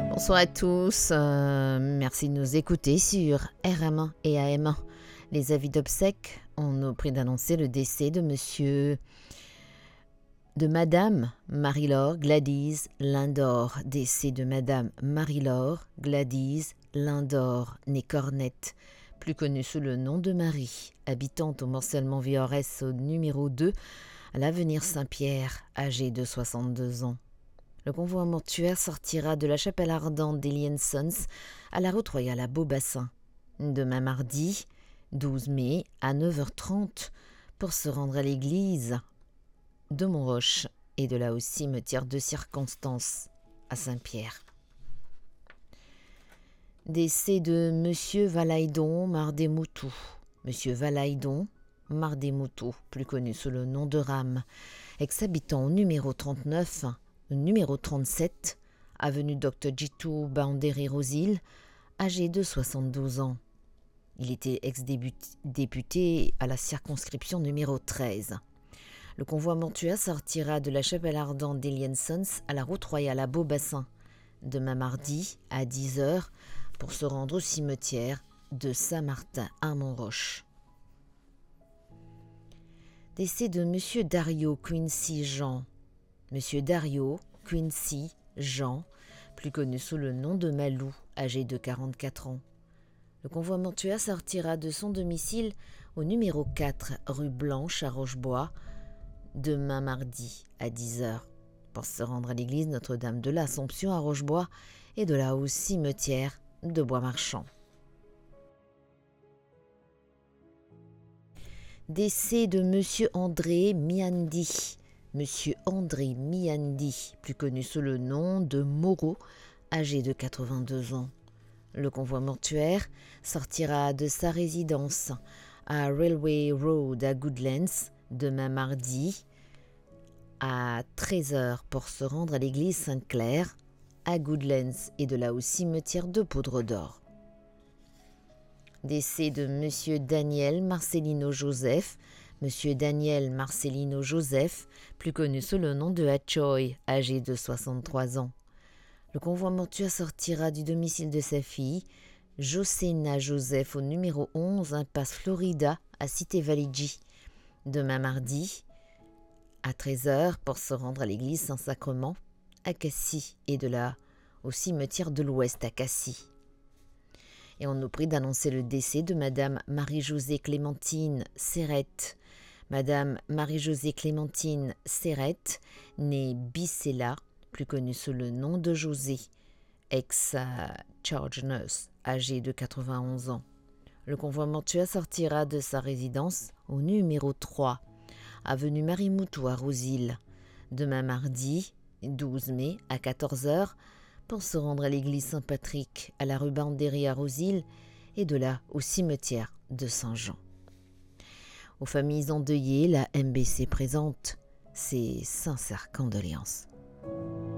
Bonsoir à tous, merci de nous écouter sur RM1 et AM1. Les avis d'obsèques ont au prix d'annoncer le décès de Madame Marie-Laure Gladys Lindor. Décès de Madame Marie-Laure Gladys Lindor, née Cornette, plus connue sous le nom de Marie, habitante au Morcellement-Viorès au numéro 2, à l'avenir Saint-Pierre, âgée de 62 ans. Le convoi mortuaire sortira de la chapelle ardente d'Elian Sons à la route royale à Beaubassin, demain mardi 12 mai à 9h30 pour se rendre à l'église de Montroche et de là au cimetière de Circonstance à Saint-Pierre. Décès de Monsieur Valaïdon Mardemoutou. Monsieur Valaïdon Mardemoutou, plus connu sous le nom de Ram, ex-habitant au numéro 39, numéro 37, avenue Dr Jitu Banderi Rosil, âgé de 72 ans. Il était ex-député à la circonscription numéro 13. Le convoi mortuaire sortira de la chapelle ardente d'Elian Sons à la route royale à Beaubassin, demain mardi à 10h pour se rendre au cimetière de Saint-Martin à Montroche. Décès de Monsieur Dario Quincy Jean. Monsieur Dario Quincy Jean, plus connu sous le nom de Malou, âgé de 44 ans. Le convoi mortuaire sortira de son domicile au numéro 4 rue Blanche à Rochebois, demain mardi à 10h, pour se rendre à l'église Notre-Dame de l'Assomption à Rochebois et de là au cimetière de Bois-Marchand. Décès de Monsieur André Miandi. Monsieur André Miandi, plus connu sous le nom de Moreau, âgé de 82 ans. Le convoi mortuaire sortira de sa résidence à Railway Road à Goodlands demain mardi à 13h pour se rendre à l'église Sainte-Claire à Goodlands et de là au cimetière de Poudre d'Or. Décès de Monsieur Daniel Marcelino Joseph. Monsieur Daniel Marcelino Joseph, plus connu sous le nom de Hachoy, âgé de 63 ans. Le convoi mortuaire sortira du domicile de sa fille, Josena Joseph, au numéro 11, impasse Florida, à Cité-Validji, demain mardi, à 13h, pour se rendre à l'église Saint-Sacrement, à Cassis, et de là au cimetière de l'Ouest, à Cassis. Et on nous prie d'annoncer le décès de Madame Marie-Josée Clémentine Serrette. Madame Marie-Josée Clémentine Serrette, née Bicella, plus connue sous le nom de José, ex-charge nurse, âgée de 91 ans. Le convoi mortuaire sortira de sa résidence au numéro 3, avenue Marie-Moutou à Rosil, demain mardi 12 mai à 14h, pour se rendre à l'église Saint-Patrick à la rue Banderi à Rosil et de là au cimetière de Saint-Jean. Aux familles endeuillées, la MBC présente ses sincères condoléances.